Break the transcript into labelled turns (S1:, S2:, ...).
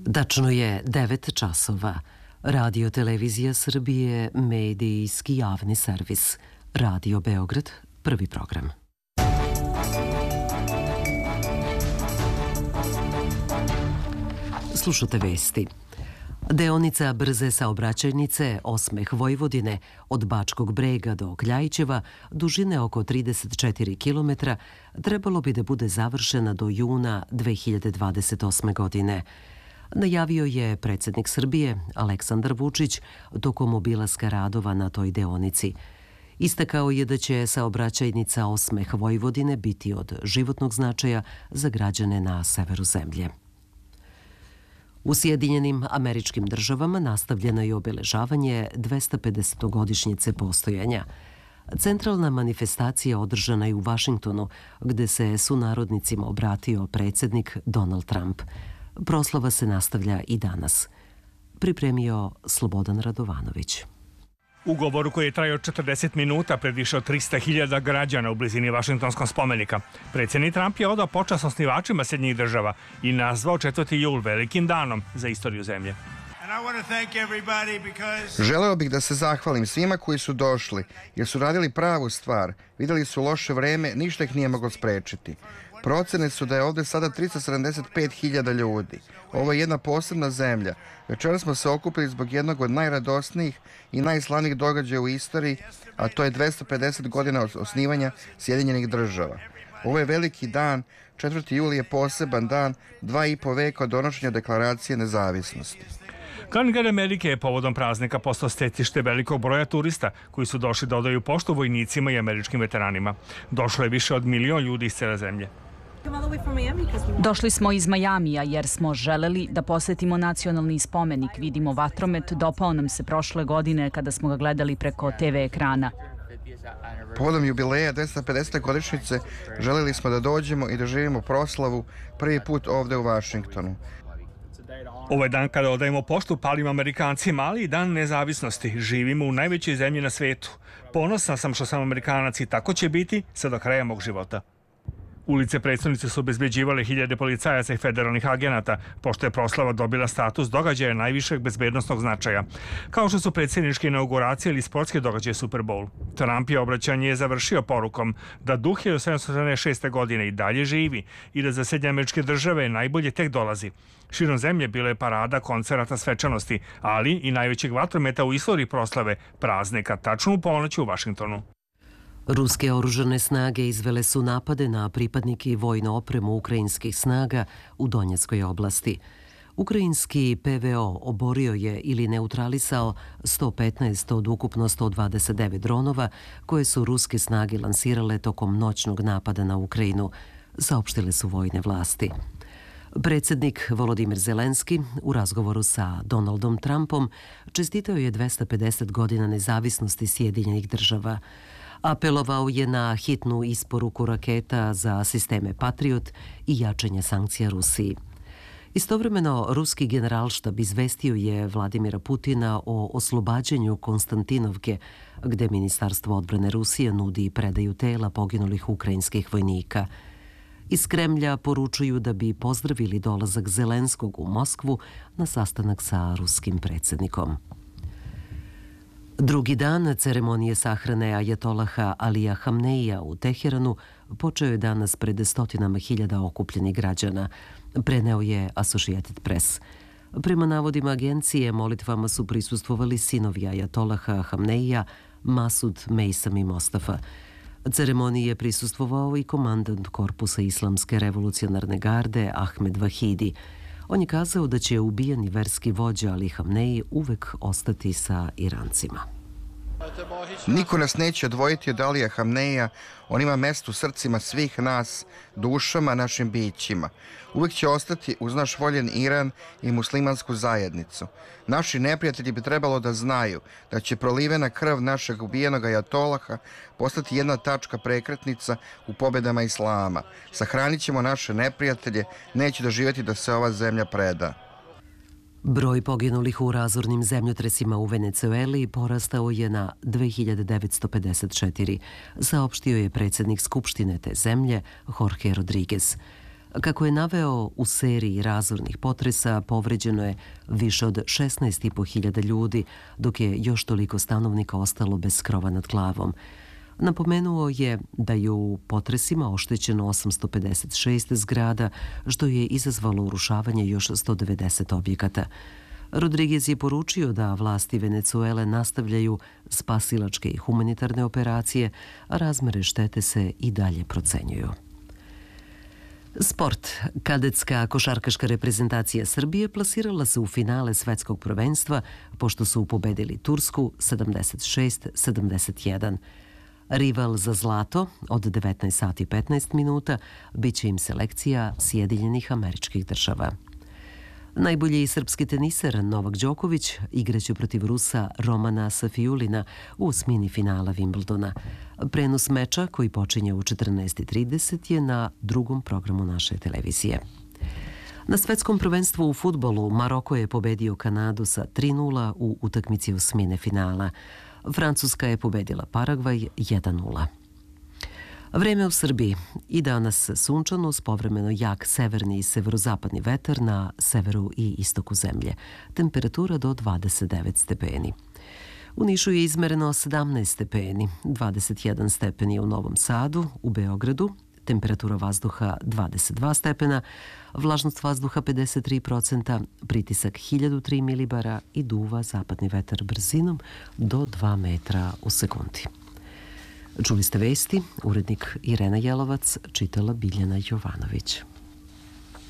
S1: Tačno je 9 časova. Radio Televizija Srbije, medijski javni servis. Radio Beograd, prvi program. Slušate vesti. Deonica brze saobraćajnice Osmeh Vojvodine od Bačkog Brega do Kljajićeva, dužine oko 34 km, trebalo bi da bude završena do juna 2028. godine. Najavio je predsjednik Srbije Aleksandar Vučić tokom obilaska radova na toj deonici. Istakao je da će saobraćajnica Osmeh Vojvodine biti od životnog značaja za građane na severu zemlje. U Sjedinjenim Američkim Državama nastavljeno je obeležavanje 250-godišnjice postojanja. Centralna manifestacija održana je u Vašingtonu, gde se sunarodnicima obratio predsjednik Donald Trump. Proslava se nastavlja i danas. Pripremio Slobodan Radovanović.
S2: U govoru koji je trajao 40 minuta pred više od 300.000 građana u blizini Vašingtonskog spomenika, predsjednik Trump je odao počast osnivačima Sjedinjenih Država i nazvao 4. jul velikim danom za istoriju zemlje.
S3: Želeo bih da se zahvalim svima koji su došli, jer su radili pravu stvar. Vidjeli su loše vreme, ništa ih nije moglo sprečiti. Procene su da je ovdje sada 375.000 ljudi. Ovo je jedna posebna zemlja. Večeras smo se okupili zbog jednog od najradosnijih i najslavnijih događaja u istoriji, a to je 250 godina od osnivanja Sjedinjenih Država. Ovo je veliki dan, 4. juli je poseban dan, 2,5 veka od donošenja deklaracije nezavisnosti.
S2: Glavni grad Amerike je povodom praznika postao stecište velikog broja turista koji su došli da odaju poštu vojnicima i američkim veteranima. Došlo je više od 1 milion ljudi iz cele zemlje.
S4: Došli smo iz Majamija jer smo želeli da posjetimo nacionalni spomenik. Vidimo vatromet, dopao nam se prošle godine kada smo ga gledali preko TV ekrana.
S3: Povodom jubileja 250. godišnjice želeli smo da dođemo i doživimo proslavu prvi put ovdje u Vašingtonu.
S2: Ovo je dan kada odajemo poštu palim Amerikancima, ali i dan nezavisnosti. Živimo u najvećoj zemlji na svetu. Ponosan sam što sam Amerikanac i tako će biti sve do kraja mog života. Ulice prestonice su obezbeđivale hiljade policajaca i federalnih agenata, pošto je proslava dobila status događaja najvišeg bezbednosnog značaja, kao što su predsjedničke inauguracije ili sportske događaje Super Bowl. Trump je obraćanje završio porukom da duh 1776. godine i dalje živi i da za Sjedinjene Američke Države najbolje tek dolazi. Širom zemlje bilo je parada, koncerata, svečanosti, ali i najvećeg vatrometa u istoriji proslave praznika, tačno u ponoć u Vašingtonu.
S1: Ruske oružane snage izvele su napade na pripadnike i vojnu opremu ukrajinskih snaga u Donjeckoj oblasti. Ukrajinski PVO oborio je ili neutralisao 115 od ukupno 129 dronova koje su ruske snage lansirale tokom noćnog napada na Ukrajinu, saopštile su vojne vlasti. Predsjednik Volodimir Zelenski u razgovoru sa Donaldom Trumpom čestitao je 250 godina nezavisnosti Sjedinjenih Država. Apelovao je na hitnu isporuku raketa za sisteme Patriot i jačanje sankcija Rusiji. Istovremeno, ruski generalštab izvestio je Vladimira Putina o oslobađanju Konstantinovke, gde Ministarstvo odbrane Rusije nudi predaju tela poginulih ukrajinskih vojnika. Iz Kremlja poručuju da bi pozdravili dolazak Zelenskog u Moskvu na sastanak sa ruskim predsjednikom. Drugi dan ceremonije sahrane ajatolaha Alija Hamneija u Teheranu počeo je danas pred stotinama hiljada okupljenih građana, preneo je Associated Press. Prema navodima agencije, molitvama su prisustvovali sinovi ajatolaha Hamneija, Masud, Mejsam i Mostafa. Ceremoniji je prisustvovao i komandant Korpusa Islamske revolucionarne garde Ahmed Vahidi. On je kazao da će ubijeni verski vođa Ali Hamneji uvek ostati sa Irancima.
S3: Niko nas neće odvojiti od Alija Hamneija, on ima mesto u srcima svih nas, dušama, našim bićima. Uvijek će ostati uz naš voljen Iran i muslimansku zajednicu. Naši neprijatelji bi trebalo da znaju da će prolivena krv našeg ubijenog ajatolaha postati jedna tačka prekretnica u pobjedama islama. Sahranit ćemo naše neprijatelje, neće doživjeti da se ova zemlja preda.
S1: Broj poginulih u razornim zemljotresima u Venecueli porastao je na 2954, saopštio je predsjednik Skupštine te zemlje Jorge Rodriguez. Kako je naveo, u seriji razornih potresa povređeno je više od 16.500 ljudi, dok je još toliko stanovnika ostalo bez krova nad glavom. Napomenuo je da je u potresima oštećeno 856 zgrada, što je izazvalo urušavanje još 190 objekata. Rodriguez je poručio da vlasti Venecuele nastavljaju spasilačke i humanitarne operacije, a razmere štete se i dalje procenjuju. Sport. Kadetska košarkaška reprezentacija Srbije plasirala se u finale svetskog prvenstva pošto su pobedili Tursku 76-71. Rival za zlato od 19 sati i 15 minuta biće im selekcija Sjedinjenih Američkih Država. Najbolji srpski teniser Novak Đoković igraće protiv Rusa Romana Safijulina u osmini finala Wimbledona. Prenos meča, koji počinje u 14:30, je na drugom programu naše televizije. Na svetskom prvenstvu u fudbalu Maroko je pobedio Kanadu sa 3:0 u utakmici osmine finala. Francuska je pobedila Paragvaj 1:0. Vreme u Srbiji. I danas sunčano s povremeno jak severni i severozapadni vetar na severu i istoku zemlje. Temperatura do 29 stepeni. U Nišu je izmereno 17 stepeni, 21 stepeni u Novom Sadu, u Beogradu, temperatura vazduha 22 stepena, vlažnost vazduha 53%, pritisak 1003 milibara i duva zapadni vetar brzinom do 2 metra u sekundi. Čuli ste vesti, urednik Irena Jelovac, čitala Biljana Jovanović.